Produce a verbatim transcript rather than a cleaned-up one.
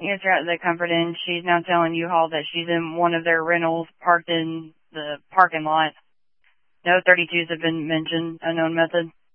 answer out of the Comfort Inn. She's now telling U-Haul that she's in one of their rentals parked in the parking lot. No thirty-twos have been mentioned, unknown method.